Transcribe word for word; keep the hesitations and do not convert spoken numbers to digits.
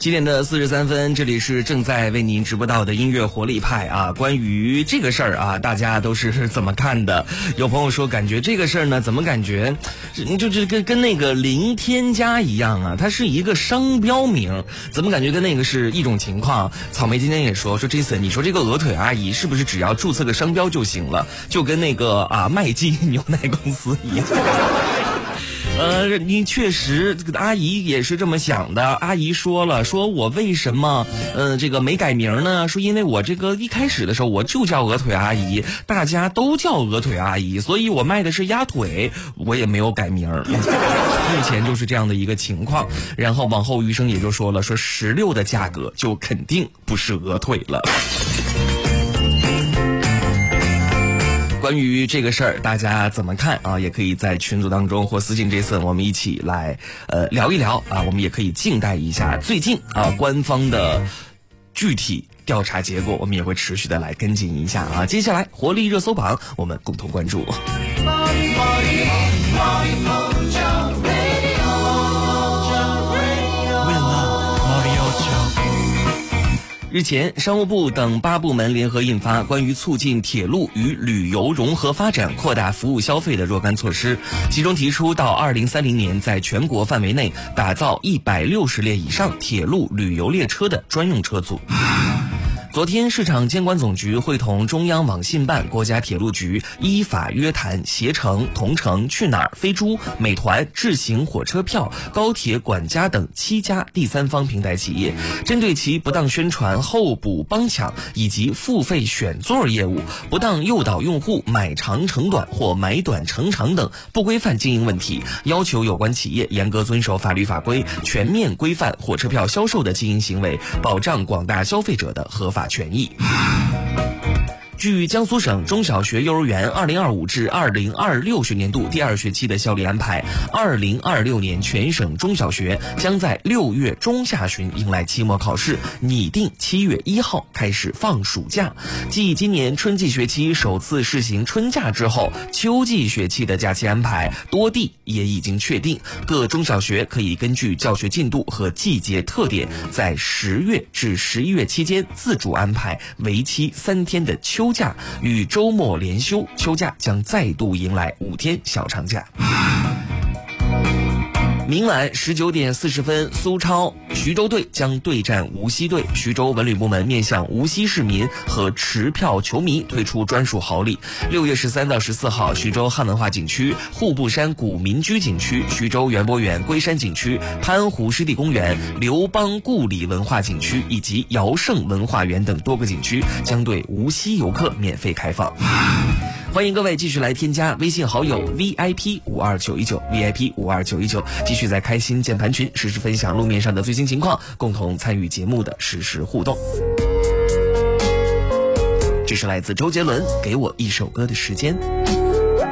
七点的四十三分，这里是正在为您直播到的音乐活力派啊。关于这个事儿啊，大家都是怎么看的？有朋友说，感觉这个事儿呢，怎么感觉就是跟跟那个零添加一样啊？它是一个商标名，怎么感觉跟那个是一种情况？草莓今天也说说 Jason， 你说这个鹅腿阿姨是不是只要注册个商标就行了？就跟那个啊麦记牛奶公司一样。呃，你确实，这个阿姨也是这么想的。阿姨说了，说我为什么，呃，这个没改名呢？说因为我这个一开始的时候我就叫鹅腿阿姨，大家都叫鹅腿阿姨，所以我卖的是鸭腿，我也没有改名。目前就是这样的一个情况。然后往后余生也就说了，说十六的价格就肯定不是鹅腿了。关于这个事儿，大家怎么看啊？也可以在群组当中或私信 Jason， 我们一起来呃聊一聊啊。我们也可以静待一下最近啊官方的具体调查结果，我们也会持续的来跟进一下啊。接下来活力热搜榜，我们共同关注。日前，商务部等八部门联合印发关于促进铁路与旅游融合发展、扩大服务消费的若干措施，其中提出到二零三零年在全国范围内打造一百六十列以上铁路旅游列车的专用车组。昨天，市场监管总局会同中央网信办、国家铁路局依法约谈携程、同程、去哪儿、飞猪、美团、智行火车票、高铁管家等七家第三方平台企业，针对其不当宣传、候补帮抢以及付费选座业务、不当诱导用户买长乘短或买短乘长等不规范经营问题，要求有关企业严格遵守法律法规，全面规范火车票销售的经营行为，保障广大消费者的合法权益。据江苏省中小学幼儿园二零二五至二零二六学年度第二学期的效力安排，二零二六年全省中小学将在六月中下旬迎来期末考试，拟定七月一号开始放暑假。继今年春季学期首次试行春假之后，秋季学期的假期安排多地也已经确定，各中小学可以根据教学进度和季节特点，在十月至十一月期间自主安排为期三天的秋假与周末连休，秋假将再度迎来五天小长假。明晚十九点四十分，苏超徐州队将对战无锡队。徐州文旅部门面向无锡市民和持票球迷推出专属好礼。六月十三到十四号，徐州汉文化景区、户部山古民居景区、徐州园博园龟山景区、潘湖湿地公园、刘邦故里文化景区以及尧盛文化园等多个景区将对无锡游客免费开放。欢迎各位继续来添加微信好友 V I P 五二九一九 V I P 五二九一九，继续在开心键盘群实时分享路面上的最新情况，共同参与节目的实时互动。这是来自周杰伦《给我一首歌的时间》。